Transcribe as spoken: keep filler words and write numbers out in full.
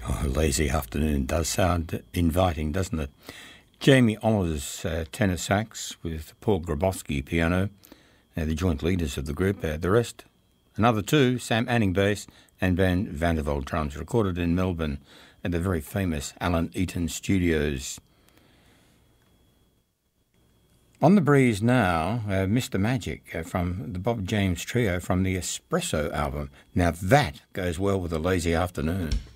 Oh, Lazy Afternoon does sound inviting, doesn't it? Jamie Oliver's uh, tenor sax with Paul Grabowski piano, uh, the joint leaders of the group. Uh, the rest, another two, Sam Anning bass and Ben Vandervelde drums, recorded in Melbourne at the very famous Alan Eaton Studios. On the breeze now, uh, Mister Magic uh, from the Bob James Trio from the Espresso album. Now that goes well with a lazy afternoon.